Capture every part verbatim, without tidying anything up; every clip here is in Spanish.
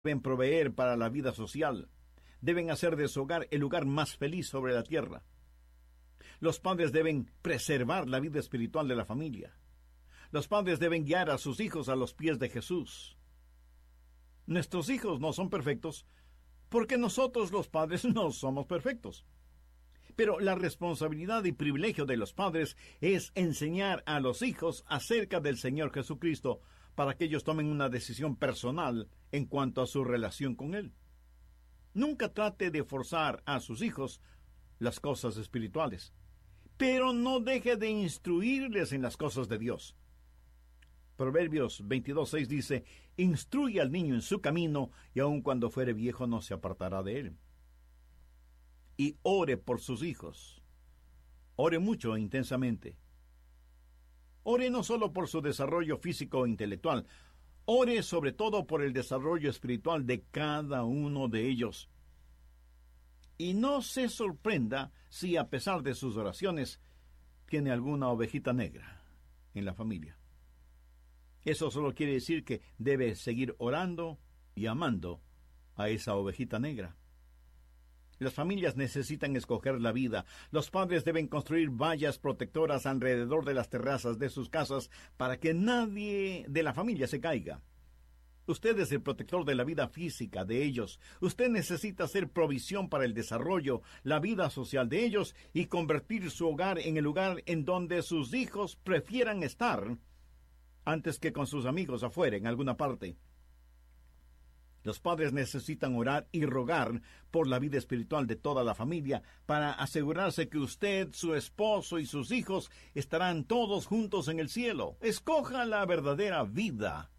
deben proveer para la vida social. Deben hacer de su hogar el lugar más feliz sobre la tierra. Los padres deben preservar la vida espiritual de la familia. Los padres deben guiar a sus hijos a los pies de Jesús. Nuestros hijos no son perfectos porque nosotros los padres no somos perfectos. Pero la responsabilidad y privilegio de los padres es enseñar a los hijos acerca del Señor Jesucristo para que ellos tomen una decisión personal en cuanto a su relación con Él. Nunca trate de forzar a sus hijos las cosas espirituales, pero no deje de instruirles en las cosas de Dios. Proverbios veintidós seis dice: instruye al niño en su camino, y aun cuando fuere viejo no se apartará de él. Y ore por sus hijos. Ore mucho e intensamente. Ore no solo por su desarrollo físico e intelectual, ore sobre todo por el desarrollo espiritual de cada uno de ellos. Y no se sorprenda si a pesar de sus oraciones tiene alguna ovejita negra en la familia. Eso solo quiere decir que debe seguir orando y amando a esa ovejita negra. Las familias necesitan escoger la vida. Los padres deben construir vallas protectoras alrededor de las terrazas de sus casas para que nadie de la familia se caiga. Usted es el protector de la vida física de ellos. Usted necesita hacer provisión para el desarrollo, la vida social de ellos y convertir su hogar en el lugar en donde sus hijos prefieran estar antes que con sus amigos afuera en alguna parte. Los padres necesitan orar y rogar por la vida espiritual de toda la familia para asegurarse que usted, su esposo y sus hijos estarán todos juntos en el cielo. Escoja la verdadera vida.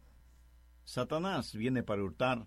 Satanás viene para hurtar,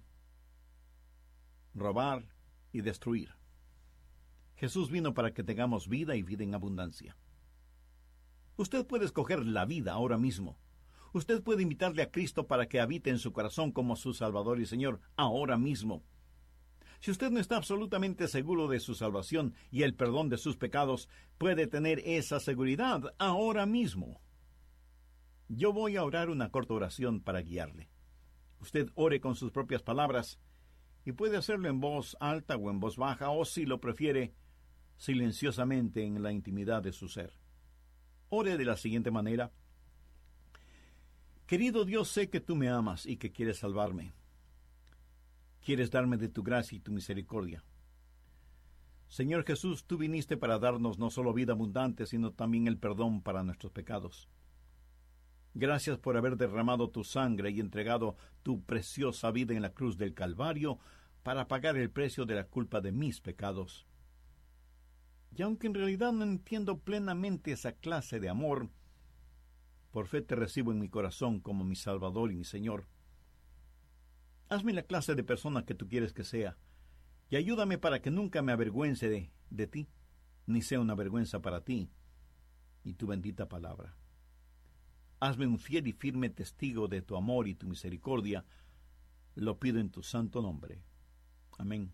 robar y destruir. Jesús vino para que tengamos vida y vida en abundancia. Usted puede escoger la vida ahora mismo. Usted puede invitarle a Cristo para que habite en su corazón como su Salvador y Señor ahora mismo. Si usted no está absolutamente seguro de su salvación y el perdón de sus pecados, puede tener esa seguridad ahora mismo. Yo voy a orar una corta oración para guiarle. Usted ore con sus propias palabras y puede hacerlo en voz alta o en voz baja, o si lo prefiere, silenciosamente en la intimidad de su ser. Ore de la siguiente manera: querido Dios, sé que tú me amas y que quieres salvarme. Quieres darme de tu gracia y tu misericordia. Señor Jesús, tú viniste para darnos no solo vida abundante, sino también el perdón para nuestros pecados. Gracias por haber derramado tu sangre y entregado tu preciosa vida en la cruz del Calvario para pagar el precio de la culpa de mis pecados. Y aunque en realidad no entiendo plenamente esa clase de amor, por fe te recibo en mi corazón como mi Salvador y mi Señor. Hazme la clase de persona que tú quieres que sea, y ayúdame para que nunca me avergüence de, de ti, ni sea una vergüenza para ti y tu bendita palabra. Hazme un fiel y firme testigo de tu amor y tu misericordia. Lo pido en tu santo nombre. Amén.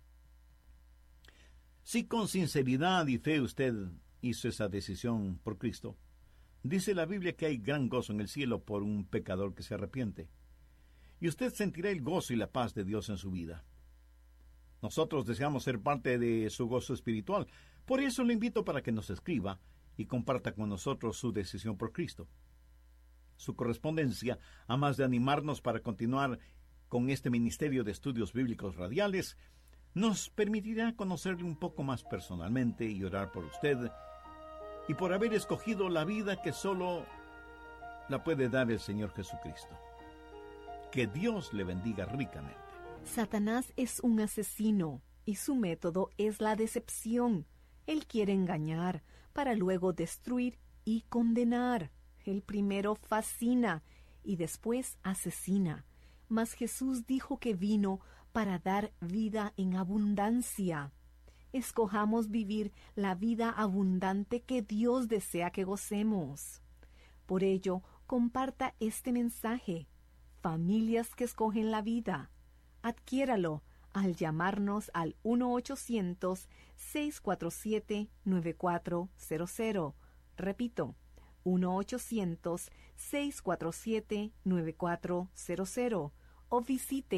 Si con sinceridad y fe usted hizo esa decisión por Cristo, dice la Biblia que hay gran gozo en el cielo por un pecador que se arrepiente. Y usted sentirá el gozo y la paz de Dios en su vida. Nosotros deseamos ser parte de su gozo espiritual. Por eso le invito para que nos escriba y comparta con nosotros su decisión por Cristo. Su correspondencia, a más de animarnos para continuar con este ministerio de estudios bíblicos radiales, nos permitirá conocerle un poco más personalmente y orar por usted y por haber escogido la vida que solo la puede dar el Señor Jesucristo. Que Dios le bendiga ricamente. Satanás es un asesino y su método es la decepción. Él quiere engañar para luego destruir y condenar. El primero fascina y después asesina. Mas Jesús dijo que vino para dar vida en abundancia. Escojamos vivir la vida abundante que Dios desea que gocemos. Por ello, comparta este mensaje. Familias que escogen la vida. Adquiéralo al llamarnos al uno ochocientos, seis cuatro siete, nueve cuatro cero cero. Repito, uno ochocientos, seis cuatro siete, nueve cuatro cero cero. O visite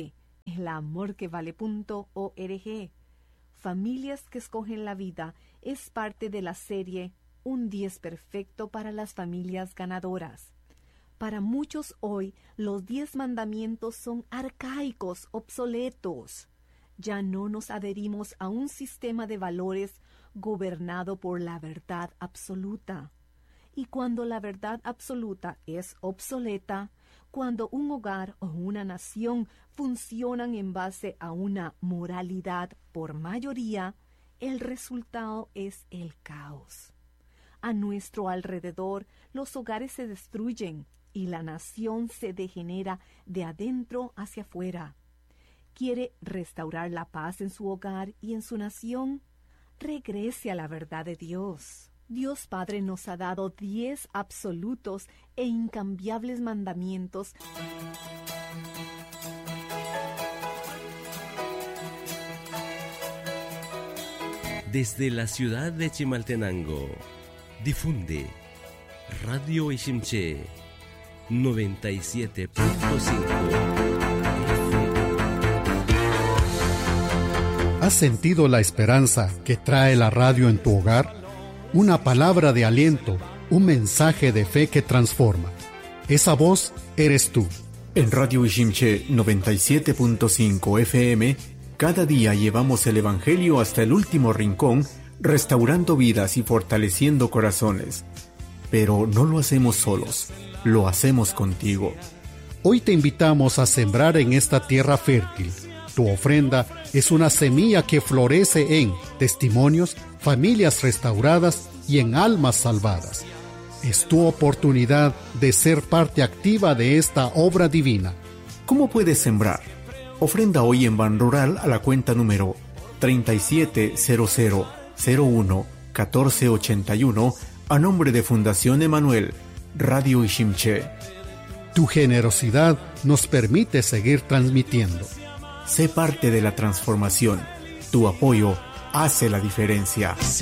el amor que vale punto org. Familias que escogen la vida es parte de la serie Un diez perfecto para las familias ganadoras. Para muchos hoy, los diez mandamientos son arcaicos, obsoletos. Ya no nos adherimos a un sistema de valores gobernado por la verdad absoluta. Y cuando la verdad absoluta es obsoleta, cuando un hogar o una nación funcionan en base a una moralidad por mayoría, el resultado es el caos. A nuestro alrededor, los hogares se destruyen y la nación se degenera de adentro hacia afuera. ¿Quiere restaurar la paz en su hogar y en su nación? Regrese a la verdad de Dios. Dios Padre nos ha dado diez absolutos e incambiables mandamientos. Desde la ciudad de Chimaltenango, difunde Radio Ishimché noventa y siete punto cinco. ¿Has sentido la esperanza que trae la radio en tu hogar? Una palabra de aliento, un mensaje de fe que transforma. Esa voz eres tú. En Radio Ishimché noventa y siete punto cinco F M, cada día llevamos el Evangelio hasta el último rincón, restaurando vidas y fortaleciendo corazones. Pero no lo hacemos solos, lo hacemos contigo. Hoy te invitamos a sembrar en esta tierra fértil. Tu ofrenda es una semilla que florece en testimonios, familias restauradas y en almas salvadas. Es tu oportunidad de ser parte activa de esta obra divina. ¿Cómo puedes sembrar? Ofrenda hoy en Ban Rural a la cuenta número treinta y siete cero cero cero uno catorce ochenta y uno a nombre de Fundación Emanuel, Radio Ishimché. Tu generosidad nos permite seguir transmitiendo. Sé parte de la transformación. Tu apoyo hace la diferencia.